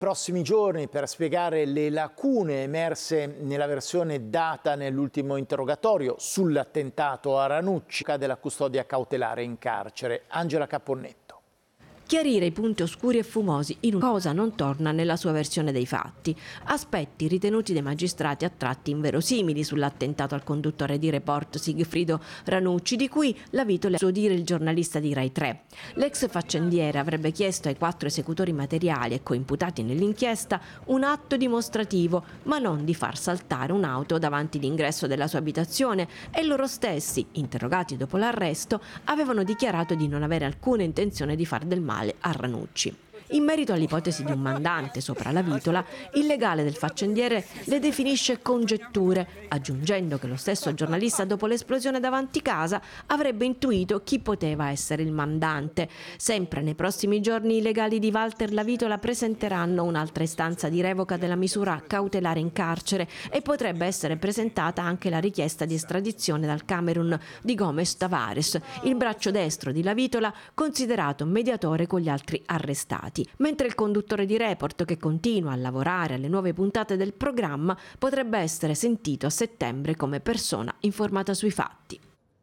Prossimi giorni per spiegare le lacune emerse nella versione data nell'ultimo interrogatorio sull'attentato a Ranucci della custodia cautelare in carcere. Angela Caponnetto. Chiarire i punti oscuri e fumosi in cosa non torna nella sua versione dei fatti. Aspetti ritenuti dai magistrati a tratti inverosimili sull'attentato al conduttore di Report Sigfrido Ranucci, di cui la Vitola suo dire il giornalista di Rai 3. L'ex faccendiere avrebbe chiesto ai 4 esecutori materiali e coimputati nell'inchiesta un atto dimostrativo, ma non di far saltare un'auto davanti l'ingresso della sua abitazione, e loro stessi, interrogati dopo l'arresto, avevano dichiarato di non avere alcuna intenzione di far del male a Ranucci. In merito all'ipotesi di un mandante sopra la Vitola, il legale del faccendiere le definisce congetture, aggiungendo che lo stesso giornalista dopo l'esplosione davanti casa avrebbe intuito chi poteva essere il mandante. Sempre nei prossimi giorni i legali di Walter La Vitola presenteranno un'altra istanza di revoca della misura cautelare in carcere e potrebbe essere presentata anche la richiesta di estradizione dal Camerun di Gomes Tavares, il braccio destro di La Vitola, considerato mediatore con gli altri arrestati. Mentre il conduttore di Report, che continua a lavorare alle nuove puntate del programma, potrebbe essere sentito a settembre come persona informata sui fatti.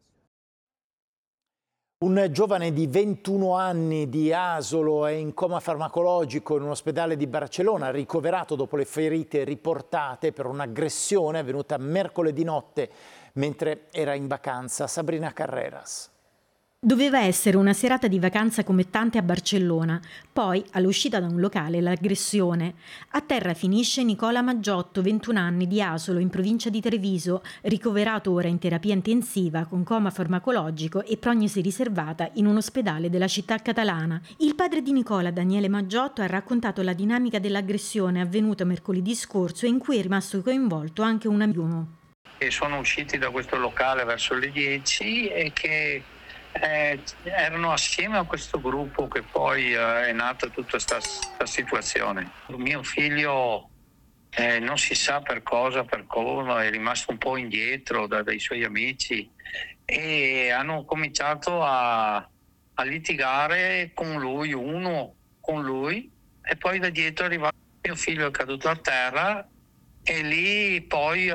Un giovane di 21 anni di Asolo è in coma farmacologico in un ospedale di Barcellona, ricoverato dopo le ferite riportate per un'aggressione avvenuta mercoledì notte mentre era in vacanza. Sabrina Carreras. Doveva essere una serata di vacanza come tante a Barcellona, poi all'uscita da un locale l'aggressione. A terra finisce Nicola Maggiotto, 21 anni, di Asolo, in provincia di Treviso, ricoverato ora in terapia intensiva con coma farmacologico e prognosi riservata in un ospedale della città catalana. Il padre di Nicola, Daniele Maggiotto, ha raccontato la dinamica dell'aggressione avvenuta mercoledì scorso e in cui è rimasto coinvolto anche un amico. Sono usciti da questo locale verso le 10 e che erano assieme a questo gruppo che poi è nata tutta questa situazione. Mio figlio non si sa per cosa, per come, è rimasto un po' indietro dai suoi amici e hanno cominciato a litigare con lui, uno con lui, e poi da dietro è arrivato mio figlio, è caduto a terra e lì poi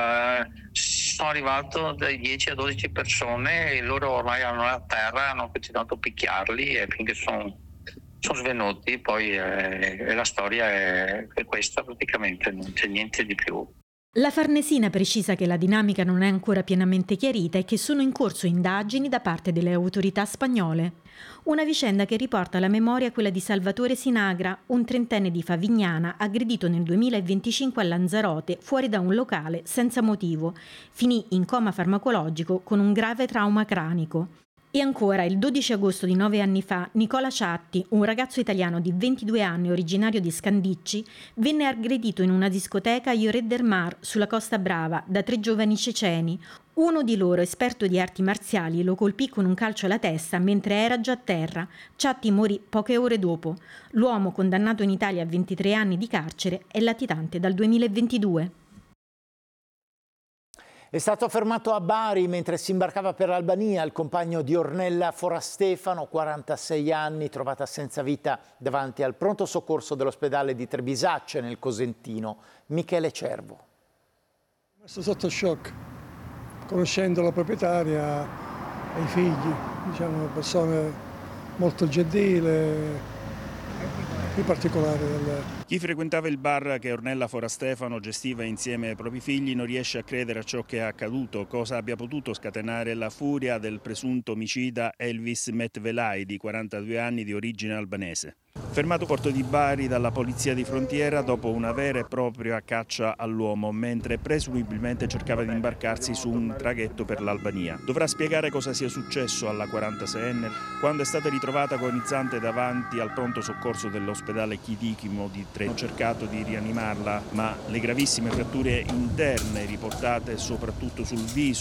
sono arrivato dai 10 a 12 persone e loro ormai erano a terra, hanno continuato a picchiarli e finché sono svenuti. Poi la storia è questa praticamente, non c'è niente di più. La Farnesina precisa che la dinamica non è ancora pienamente chiarita e che sono in corso indagini da parte delle autorità spagnole. Una vicenda che riporta alla memoria quella di Salvatore Sinagra, un trentenne di Favignana aggredito nel 2025 a Lanzarote fuori da un locale senza motivo. Finì in coma farmacologico con un grave trauma cranico. E ancora, il 12 agosto di 9 anni fa, Nicola Ciatti, un ragazzo italiano di 22 anni originario di Scandicci, venne aggredito in una discoteca a Lloret del Mar, sulla Costa Brava, da 3 giovani ceceni. Uno di loro, esperto di arti marziali, lo colpì con un calcio alla testa mentre era già a terra. Ciatti morì poche ore dopo. L'uomo, condannato in Italia a 23 anni di carcere, è latitante dal 2022. È stato fermato a Bari mentre si imbarcava per l'Albania il compagno di Ornella Forastefano, 46 anni, trovata senza vita davanti al pronto soccorso dell'ospedale di Trebisacce nel Cosentino. Michele Cervo. È messo sotto shock, conoscendo la proprietaria e i figli, diciamo, persone molto gentili, in particolare Chi frequentava il bar che Ornella Forastefano gestiva insieme ai propri figli non riesce a credere a ciò che è accaduto, cosa abbia potuto scatenare la furia del presunto omicida Elvis Metvelai, di 42 anni, di origine albanese. Fermato a Porto di Bari dalla polizia di frontiera dopo una vera e propria caccia all'uomo, mentre presumibilmente cercava di imbarcarsi su un traghetto per l'Albania. Dovrà spiegare cosa sia successo alla 46enne quando è stata ritrovata agonizzante davanti al pronto soccorso dell'ospedale Chitichimo di Trento. Hanno cercato di rianimarla, ma le gravissime fratture interne riportate soprattutto sul viso